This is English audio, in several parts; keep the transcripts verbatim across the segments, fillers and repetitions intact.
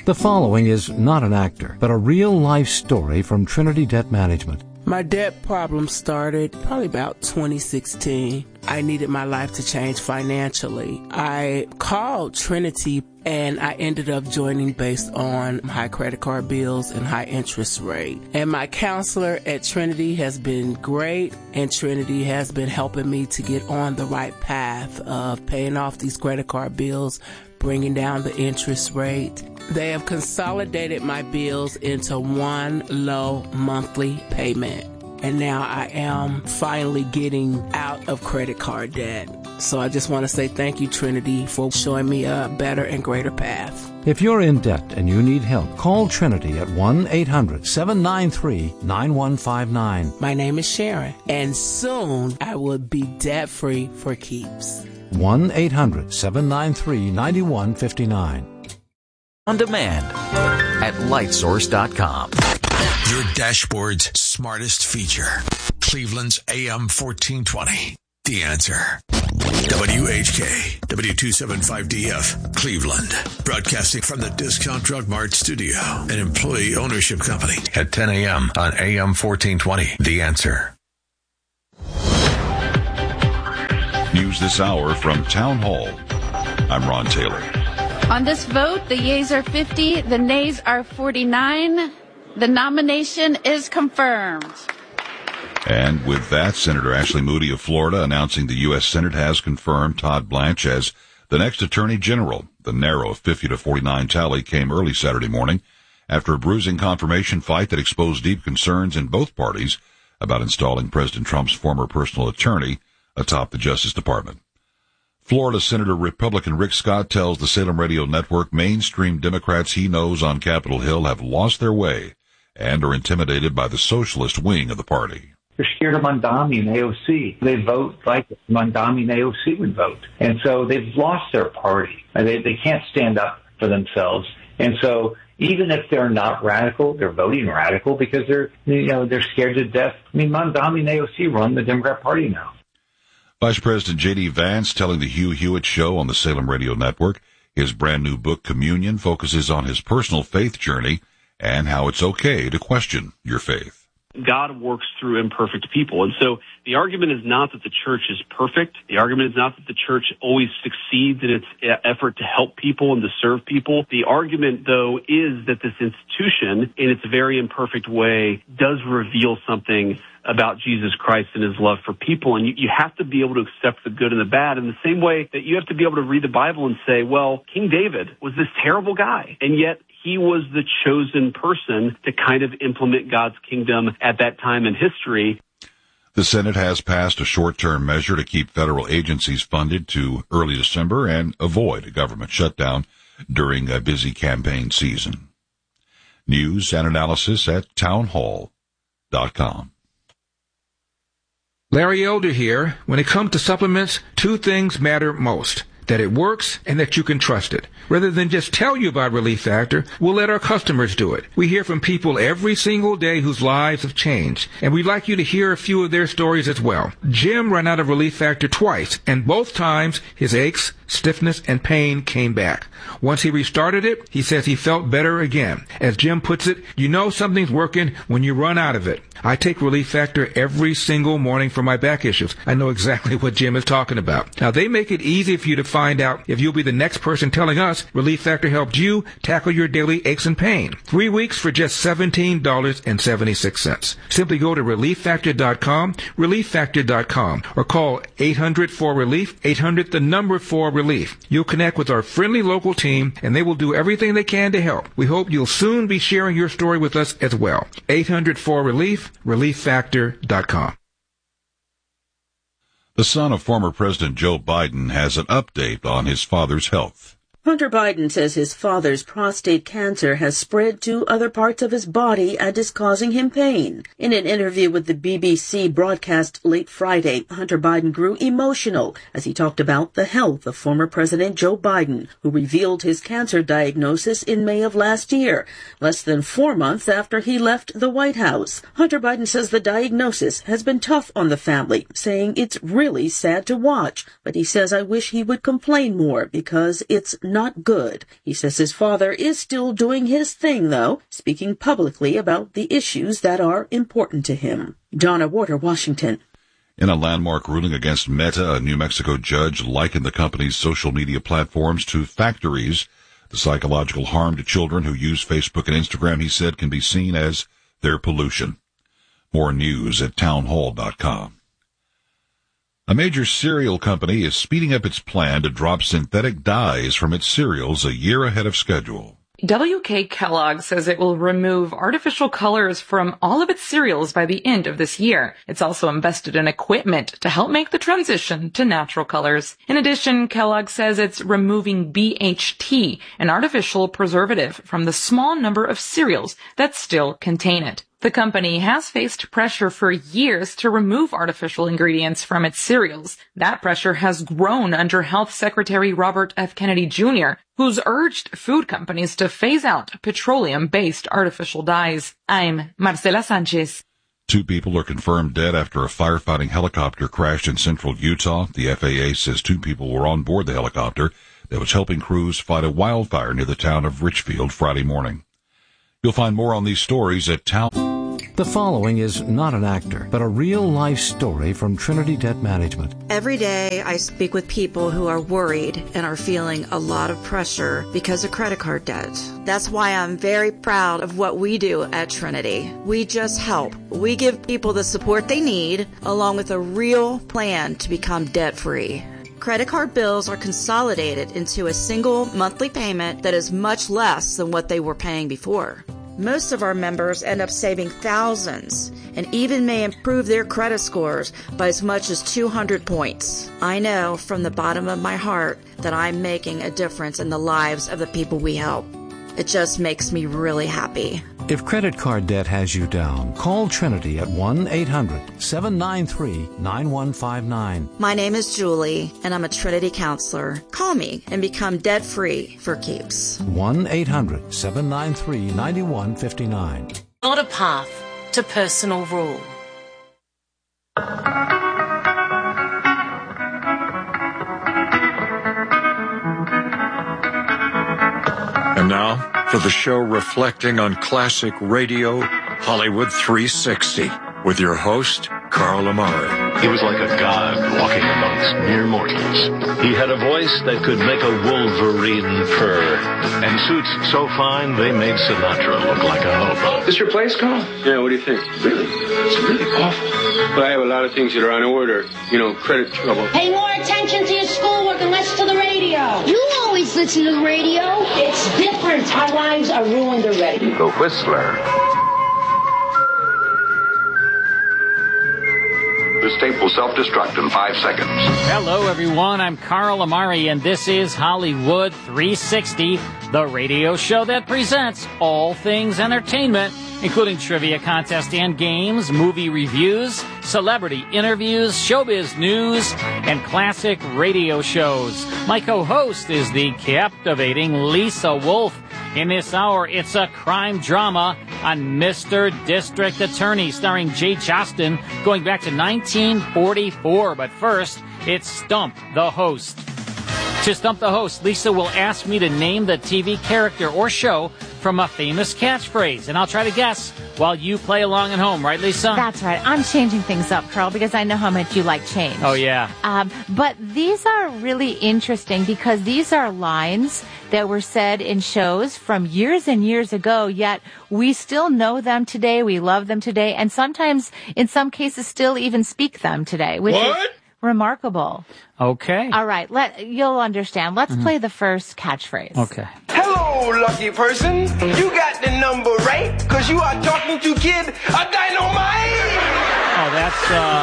The following is not an actor, but a real-life story from Trinity Debt Management. My debt problem started probably about twenty sixteen. I needed my life to change financially. I called Trinity and I ended up joining based on high credit card bills and high interest rate. And my counselor at Trinity has been great, and Trinity has been helping me to get on the right path of paying off these credit card bills, bringing down the interest rate. They have consolidated my bills into one low monthly payment. And now I am finally getting out of credit card debt. So I just want to say thank you, Trinity, for showing me a better and greater path. If you're in debt and you need help, call Trinity at one eight hundred seven nine three nine one five nine. My name is Sharon, and soon I will be debt-free for keeps. one eight hundred seven nine three nine one five nine. On demand at light source dot com. Your dashboard's smartest feature. Cleveland's A M fourteen twenty. The Answer. W H K, W two seventy-five D F, Cleveland. Broadcasting from the Discount Drug Mart studio, an employee ownership company, at ten a.m. on A M fourteen twenty. The Answer. News this hour from Town Hall. I'm Ron Taylor. On this vote, the yeas are fifty, the nays are forty-nine. The nomination is confirmed. And with that, Senator Ashley Moody of Florida announcing the U S Senate has confirmed Todd Blanche as the next Attorney General. The narrow fifty to forty-nine tally came early Saturday morning after a bruising confirmation fight that exposed deep concerns in both parties about installing President Trump's former personal attorney atop the Justice Department. Florida Senator Republican Rick Scott tells the Salem Radio Network mainstream Democrats he knows on Capitol Hill have lost their way and are intimidated by the socialist wing of the party. They're scared of Mondami and A O C. They vote like Mondami and A O C would vote. And so they've lost their party. They, they can't stand up for themselves. And so even if they're not radical, they're voting radical because they're, you know, they're scared to death. I mean, Mondami and A O C run the Democrat Party now. Vice President J D. Vance telling the Hugh Hewitt Show on the Salem Radio Network his brand new book, Communion, focuses on his personal faith journey and how it's okay to question your faith. God works through imperfect people. And so the argument is not that the church is perfect. The argument is not that the church always succeeds in its effort to help people and to serve people. The argument, though, is that this institution, in its very imperfect way, does reveal something about Jesus Christ and his love for people. And you, you have to be able to accept the good and the bad in the same way that you have to be able to read the Bible and say, well, King David was this terrible guy, and yet he was the chosen person to kind of implement God's kingdom at that time in history. The Senate has passed a short-term measure to keep federal agencies funded to early December and avoid a government shutdown during a busy campaign season. News and analysis at town hall dot com. Larry Elder here. When it comes to supplements, two things matter most: that it works and that you can trust it. Rather than just tell you about Relief Factor, we'll let our customers do it. We hear from people every single day whose lives have changed, and we'd like you to hear a few of their stories as well. Jim ran out of Relief Factor twice, and both times his aches, stiffness, and pain came back. Once he restarted it, he says he felt better again. As Jim puts it, you know something's working when you run out of it. I take Relief Factor every single morning for my back issues. I know exactly what Jim is talking about. Now, they make it easy for you to find out if you'll be the next person telling us Relief Factor helped you tackle your daily aches and pain. Three weeks for just seventeen dollars and seventy-six cents. Simply go to relief factor dot com, relief factor dot com, or call eight hundred four relief, eight hundred the number four relief. You'll connect with our friendly local team, and they will do everything they can to help. We hope you'll soon be sharing your story with us as well. eight hundred four relief, relief factor dot com. The son of former President Joe Biden has an update on his father's health. Hunter Biden says his father's prostate cancer has spread to other parts of his body and is causing him pain. In an interview with the B B C broadcast late Friday, Hunter Biden grew emotional as he talked about the health of former President Joe Biden, who revealed his cancer diagnosis in May of last year, less than four months after he left the White House. Hunter Biden says the diagnosis has been tough on the family, saying it's really sad to watch, but he says, I wish he would complain more because it's not not good. He says his father is still doing his thing, though, speaking publicly about the issues that are important to him. Donna Warder, Washington. In a landmark ruling against Meta, a New Mexico judge likened the company's social media platforms to factories. The psychological harm to children who use Facebook and Instagram, he said, can be seen as their pollution. More news at townhall dot com. A major cereal company is speeding up its plan to drop synthetic dyes from its cereals a year ahead of schedule. W K Kellogg says it will remove artificial colors from all of its cereals by the end of this year. It's also invested in equipment to help make the transition to natural colors. In addition, Kellogg says it's removing B H T, an artificial preservative, from the small number of cereals that still contain it. The company has faced pressure for years to remove artificial ingredients from its cereals. That pressure has grown under Health Secretary Robert F. Kennedy Junior, who's urged food companies to phase out petroleum-based artificial dyes. I'm Marcela Sanchez. Two people are confirmed dead after a firefighting helicopter crashed in central Utah. The F A A says two people were on board the helicopter that was helping crews fight a wildfire near the town of Richfield Friday morning. You'll find more on these stories at Town. The following is not an actor, but a real-life story from Trinity Debt Management. Every day I speak with people who are worried and are feeling a lot of pressure because of credit card debt. That's why I'm very proud of what we do at Trinity. We just help. We give people the support they need, along with a real plan to become debt-free. Credit card bills are consolidated into a single monthly payment that is much less than what they were paying before. Most of our members end up saving thousands and even may improve their credit scores by as much as two hundred points. I know from the bottom of my heart that I'm making a difference in the lives of the people we help. It just makes me really happy. If credit card debt has you down, call Trinity at one eight hundred seven nine three nine one five nine. My name is Julie, and I'm a Trinity counselor. Call me and become debt-free for keeps. one eight hundred seven nine three nine one five nine. Not a path to personal rule. And now, for the show reflecting on classic radio, Hollywood three sixty, with your host, Carl Amari. He was like a god walking amongst mere mortals. He had a voice that could make a wolverine purr, and suits so fine they made Sinatra look like a hobo. This your place, Carl? Yeah, what do you think? Really? It's really awful. But I have a lot of things that are on order. You know, credit trouble. Pay more attention to your schoolwork and less to the radio. You always listen to the radio. It's different. Our lives are ruined already. The Whistler. This tape will self-destruct in five seconds. Hello, everyone. I'm Carl Amari, and this is Hollywood three sixty, the radio show that presents all things entertainment, including trivia contests and games, movie reviews, celebrity interviews, showbiz news, and classic radio shows. My co-host is the captivating Lisa Wolf. In this hour, it's a crime drama on Mister District Attorney, starring Jay Jostin, going back to nineteen forty-four. But first, it's Stump the Host. To Stump the Host, Lisa will ask me to name the T V character or show from a famous catchphrase, and I'll try to guess while you play along at home. Right, Lisa? That's right. I'm changing things up, Carl, because I know how much you like change. Oh, yeah. Um, but these are really interesting because these are lines that were said in shows from years and years ago, yet we still know them today, we love them today, and sometimes, in some cases, still even speak them today, which what? is remarkable. Okay. All right, let you'll understand. Let's Mm-hmm. play the first catchphrase. Okay. Hello, lucky person. You got the number right, because you are talking to Kid a Dynamite. Oh, that's, uh...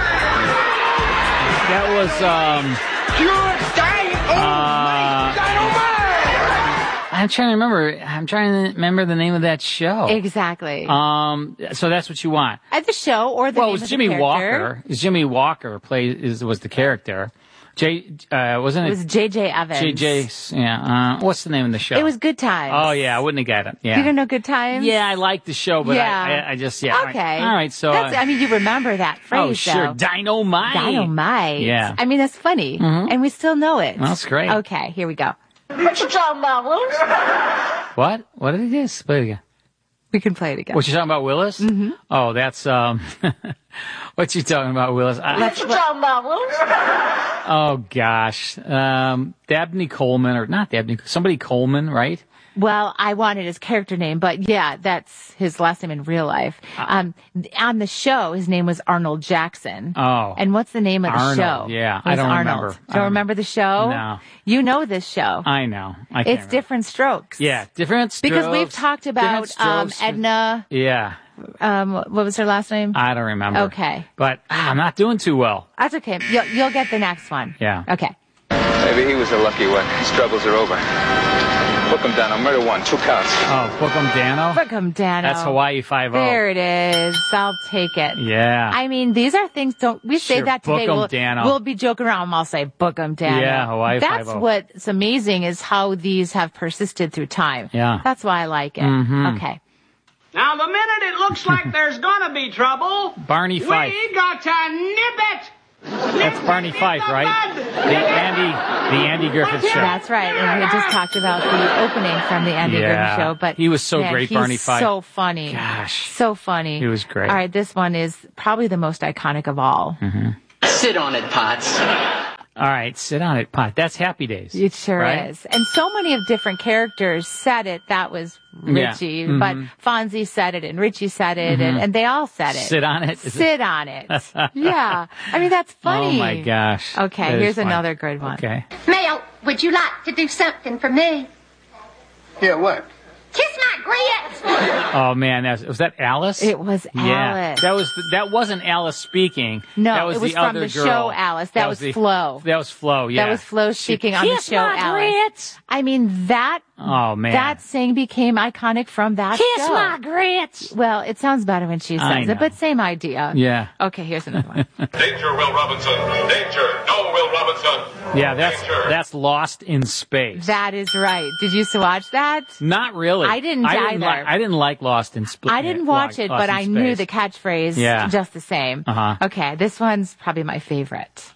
That was, um... You're Dynamite. Uh, Dynamite. I'm trying to remember. I'm trying to remember the name of that show. Exactly. Um. So that's what you want. At the show or the well, name it was of Jimmy the character. Walker. Is Jimmy Walker play is was the character? J uh wasn't it? It was J J Evans. J J. Yeah. Uh, what's the name of the show? It was Good Times. Oh yeah, I wouldn't have got it. Yeah. You don't know Good Times? Yeah, I like the show, but Yeah. I, I I just yeah. Okay. All right. So That's, uh, I mean, you remember that phrase, oh sure, though. Dynamite. Dynamite. Yeah. I mean, that's funny, Mhm. and we still know it. That's great. Okay, here we go. What you talking about, Willis? What? What did it is? Play it again. We can play it again. What you talking about, Willis? Mm-hmm. Oh, that's um. What you talking about, Willis? I, What you talking about, Willis? oh gosh, um, Dabney Coleman or not Dabney? Somebody Coleman, right? Well, I wanted his character name, but yeah, that's his last name in real life. Um, on the show, his name was Arnold Jackson. Oh. And what's the name of the Arnold, show? yeah. It I was don't Arnold. remember. Don't Um, remember the show? No. You know this show. I know. I can't It's remember. Different Strokes. Yeah, different strokes. Because we've talked about Different um, strokes. Edna. Yeah, Um, what was her last name? I don't remember. Okay. But ah, I'm not doing too well. That's okay. You'll, you'll get the next one. Yeah. Okay. Maybe he was the lucky one. His troubles are over. Book him down on murder one, two counts. Oh, Bookham Dano? Bookham Dano. That's Hawaii Five-O. There it is. I'll take it. Yeah. I mean, these are things, don't we say Sure, that today? Bookham We'll, Dano. we'll be joking around. I'll say Bookham Dano. Yeah, Hawaii That's Five-O. what's amazing is how these have persisted through time. Yeah. That's why I like it. Mhm. Okay. Now, the minute it looks like there's gonna be trouble, Barney Fife. we got to nip it. That's Barney Fife, right? The Andy, the Andy Griffith Show. That's right. And we had just talked about the opening from the Andy Yeah. Griffith Show. But He was so man, great, he's Barney Fife. so funny. Gosh. So funny. He was great. All right, this one is probably the most iconic of all. Mm-hmm. Sit on it, Potts. All right, sit on it, Pot. That's Happy Days. It sure right? is. And so many of different characters said it. That was Yeah. Richie. Mhm. But Fonzie said it and Richie said it and, Mhm. and they all said it. Sit on it? Is it- Sit on it. Yeah. I mean, that's funny. Oh, my gosh. Okay, That is here's fun. another good one. Okay. Mel, would you like to do something for me? Yeah, what? Kiss my grits! Oh man, that was, was that Alice? It was Yeah, Alice. that was that wasn't Alice speaking. No, that was it was the from other the girl. show Alice. That was the- Flo. That was Flo. Yeah, That was Flo speaking on the Kiss show my Alice. grits. I mean, that Oh man, that saying became iconic from that Kiss show. my grits! Well, it sounds better when she I says know. it, but same idea. Yeah. Okay, here's another one. Danger, Will Robinson. Danger. No, Will Robinson. yeah. That's Danger. that's Lost in Space. That is right. Did you used to watch that? Not really. I didn't I didn't either. Like, I didn't like Lost in Space. I didn't watch it, but I knew the catchphrase Yeah. just the same. Uh-huh. Okay, this one's probably my favorite.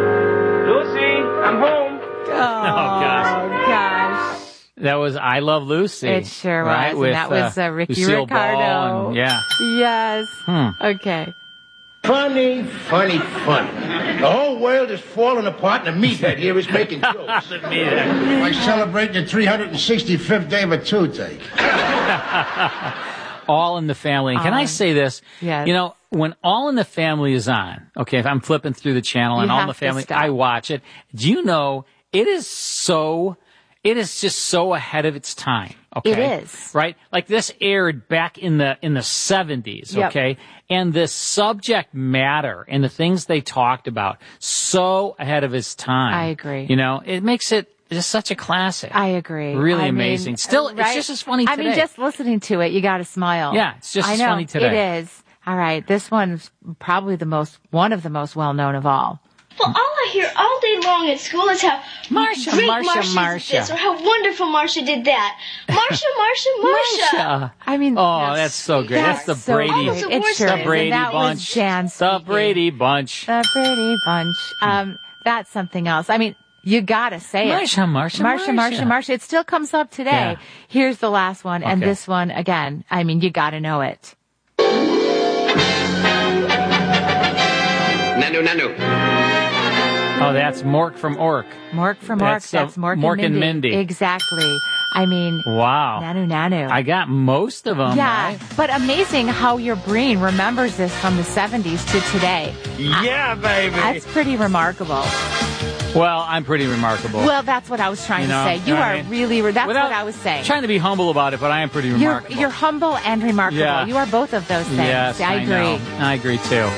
Lucy, I'm home. Oh, gosh. gosh. That was I Love Lucy. It sure right? was. And With, that was uh, Ricky Lucille Ricardo. Ball and- yeah. Yes. Hmm. Okay. Funny, funny, funny. The whole world is falling apart, and the meathead here is making jokes. Like celebrating the three hundred sixty-fifth day of a toothache. All in the Family. And can I Um, say this? yes. You know, when All in the Family is on, okay, if I'm flipping through the channel and You All in the have to Family, stop. I watch it. Do you know, it is so, it is just so ahead of its time. Okay. It is. Right? Like this aired back in the, in the seventies. Yep. Okay. And the subject matter and the things they talked about, so ahead of its time. I agree. You know, it makes it just such a classic. I agree. Really I mean, amazing. Still, right? it's just as funny I today. mean, just listening to it, you got to smile. Yeah, it's just I as know, funny today. It is. All right, this one's probably the most, one of the most well-known of all. Well, all I hear all day long at school is how Marsha, great Marsha, Marsha, Marsha. did this, or how wonderful Marsha did that. Marsha, Marsha, Marsha. I mean, oh, that's so great. That's, that's the so Brady, great. It sure the is. Brady And that was bunch, Jan the speaking. Brady bunch. The Brady Bunch. Um, that's something else. I mean, you gotta say it. Marsha, Marsha, Marsha, Marsha, Marsha. Marsha. It still comes up today. Yeah. Here's the last one, and Okay. this one again. I mean, you gotta know it. Nanu, nanu. Oh, that's Mork from Ork. Mork from Mork. That's, That's, uh, Mork, Mork and and Mindy. Mindy. Exactly. I mean, Wow. nanu nanu. I got most of them. yeah, right? but amazing how your brain remembers this from the seventies to today. Yeah, baby. That's pretty remarkable. Well, I'm pretty remarkable. Well, that's what I was trying You know, to say. You all are right. really, that's Without what I was saying. Trying to be humble about it, but I am pretty You're, remarkable. you're humble and remarkable. Yeah. You are both of those things. Yes, I I agree. know. I agree too.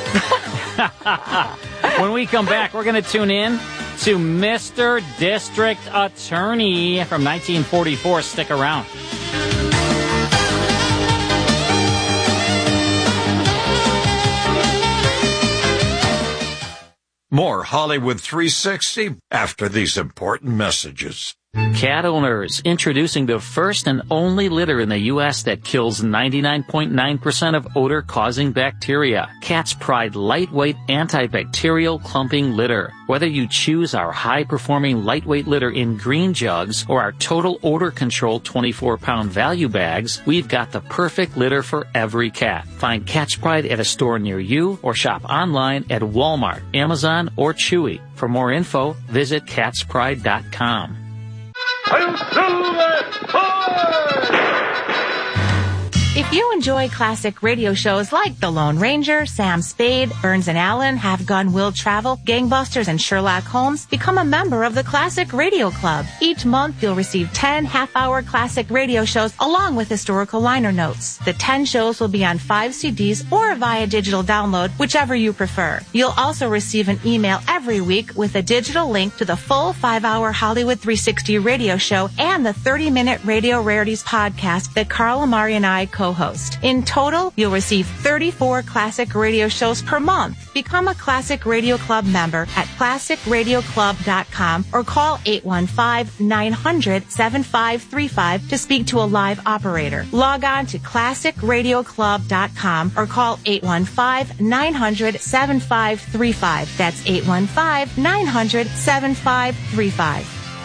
When we come back, we're going to tune in to Mister District Attorney from nineteen forty-four. Stick around. More Hollywood three sixty after these important messages. Cat owners, introducing the first and only litter in the U S that kills ninety-nine point nine percent of odor-causing bacteria. Cat's Pride lightweight antibacterial clumping litter. Whether you choose our high-performing lightweight litter in green jugs or our total odor control twenty-four pound value bags, we've got the perfect litter for every cat. Find Cat's Pride at a store near you or shop online at Walmart, Amazon, or Chewy. For more info, visit cats pride dot com. If you enjoy classic radio shows like The Lone Ranger, Sam Spade, Burns and Allen, Have Gun Will Travel, Gangbusters, and Sherlock Holmes, become a member of the Classic Radio Club. Each month, you'll receive ten half-hour classic radio shows along with historical liner notes. The ten shows will be on five C Ds or via digital download, whichever you prefer. You'll also receive an email every week with a digital link to the full five-hour Hollywood three sixty radio show and the thirty-minute Radio Rarities podcast that Carl Amari and I co host. In total, you'll receive thirty-four classic radio shows per month. Become a Classic Radio Club member at classic radio club dot com or call eight one five, nine hundred, seven five three five to speak to a live operator. Log on to classic radio club dot com or call eight one five, nine hundred, seven five three five. That's eight one five, nine hundred, seven five three five.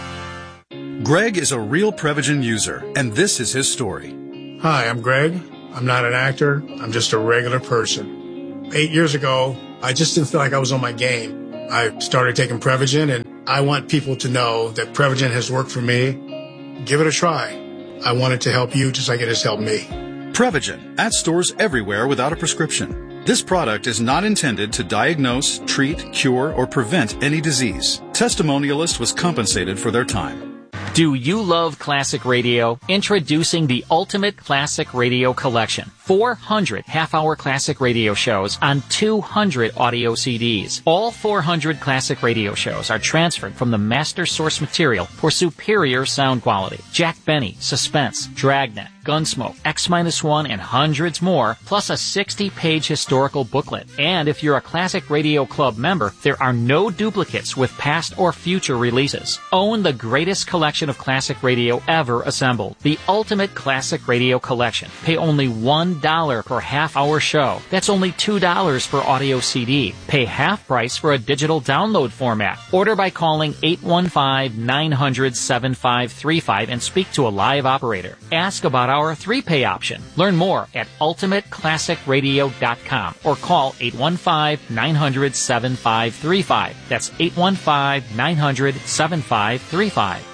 Greg is a real Prevagen user, and this is his story. Hi, I'm Greg. I'm not an actor. I'm just a regular person. Eight years ago, I just didn't feel like I was on my game. I started taking Prevagen, and I want people to know that Prevagen has worked for me. Give it a try. I want it to help you just like it has helped me. Prevagen, at stores everywhere without a prescription. This product is not intended to diagnose, treat, cure, or prevent any disease. Testimonialist was compensated for their time. Do you love classic radio? Introducing the Ultimate Classic Radio Collection. four hundred half-hour classic radio shows on two hundred audio C Ds. All four hundred classic radio shows are transferred from the master source material for superior sound quality. Jack Benny, Suspense, Dragnet, Gunsmoke, X one, and hundreds more, plus a sixty-page historical booklet. And if you're a Classic Radio Club member, there are no duplicates with past or future releases. Own the greatest collection of classic radio ever assembled. The Ultimate Classic Radio Collection. Pay only one dollar per half-hour show. That's only two dollars per audio C D. Pay half price for a digital download format. Order by calling eight one five, nine hundred, seven five three five and speak to a live operator. Ask about our three-pay option. Learn more at ultimate classic radio dot com or call eight one five, nine hundred, seven five three five. That's eight one five, nine hundred, seven five three five.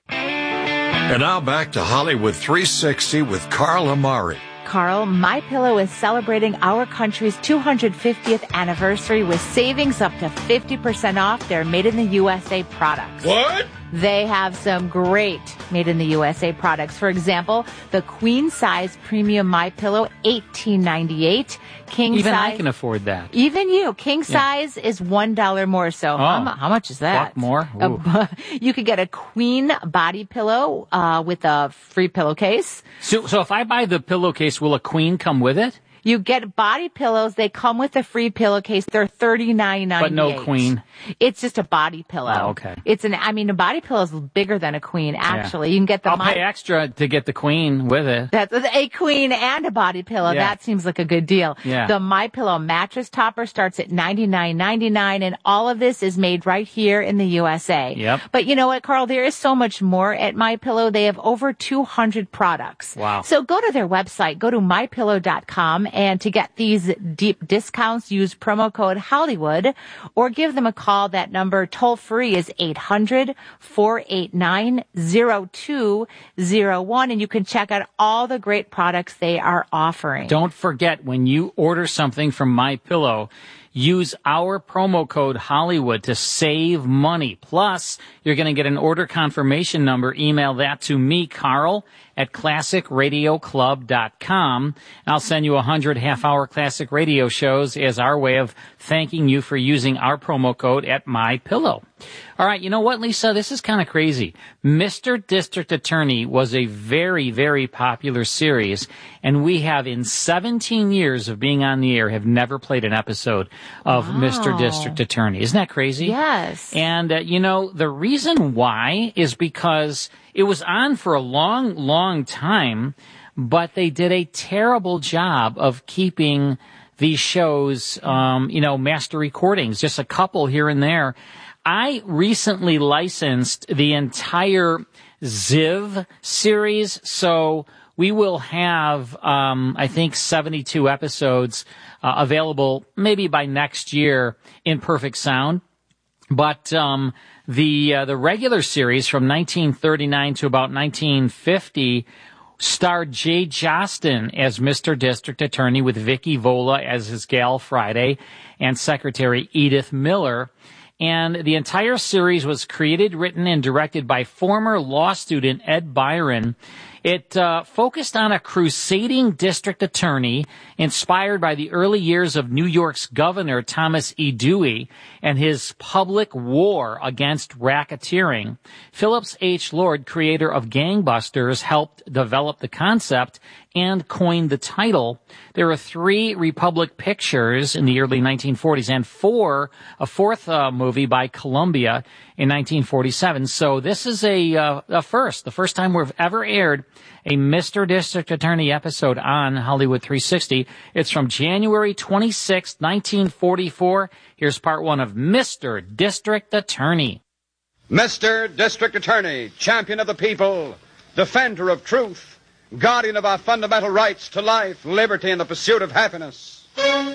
And now back to Hollywood three sixty with Carl Amari. Carl, MyPillow is celebrating our country's two hundred fiftieth anniversary with savings up to fifty percent off their Made in the U S A products. What? They have some great Made in the U S A products. For example, the queen size premium MyPillow, eighteen ninety-eight. King Even size, I can afford that. Even you. King Yeah. size is one dollar more. So Oh. how, mu- how much is that? Fuck more? A Ooh. bu- you could get a queen body pillow uh, with a free pillowcase. So, so if I buy the pillowcase, will a queen come with it? You get body pillows. They come with a free pillowcase. They're thirty-nine ninety-eight. But no queen. It's just a body pillow. Oh, okay. It's an. I mean, a body pillow is bigger than a queen. Actually, you can get the. I'll My- pay extra to get the queen with it. That's a queen and a body pillow. Yeah. That seems like a good deal. Yeah. The My Pillow mattress topper starts at ninety-nine ninety-nine, and all of this is made right here in the U S A. Yep. But you know what, Carl? There is so much more at My Pillow. They have over two hundred products. Wow. So go to their website, go to my pillow dot com, and to get these deep discounts, use promo code Hollywood, or give them a call. That number toll free is eight hundred, four eight nine, zero two zero one, and you can check out all the great products they are offering. Don't forget, when you order something from MyPillow, use our promo code Hollywood to save money. Plus, you're going to get an order confirmation number. Email that to me, Carl, at classic radio club dot com. I'll send you one hundred half-hour classic radio shows as our way of thanking you for using our promo code at MyPillow. All right, you know what, Lisa? This is kind of crazy. Mister District Attorney was a very, very popular series, and we have, in seventeen years of being on the air, have never played an episode of Wow. Mister District Attorney. Isn't that crazy? Yes. And, uh, you know, the reason why is because it was on for a long, long time, but they did a terrible job of keeping these shows, um, you know, master recordings, just a couple here and there. I recently licensed the entire Ziv series, so we will have, um, I think, seventy-two episodes uh, available maybe by next year in perfect sound. But um, the uh, the regular series from nineteen thirty-nine to about nineteen fifty starred Jay Jostin as Mister District Attorney, with Vicky Vola as his gal Friday and Secretary Edith Miller. And the entire series was created, written, and directed by former law student Ed Byron. It uh, focused on a crusading district attorney inspired by the early years of New York's governor Thomas E. Dewey and his public war against racketeering. Phillips H. Lord, creator of Gangbusters, helped develop the concept and coined the title. There were three Republic Pictures in the early nineteen forties and four, a fourth uh, movie by Columbia in nineteen forty-seven. So this is a, uh, a first, the first time we've ever aired a Mister District Attorney episode on Hollywood three sixty. It's from January twenty-sixth, nineteen forty-four. Here's part one of Mister District Attorney. Mister District Attorney, champion of the people, defender of truth, guardian of our fundamental rights to life, liberty, and the pursuit of happiness.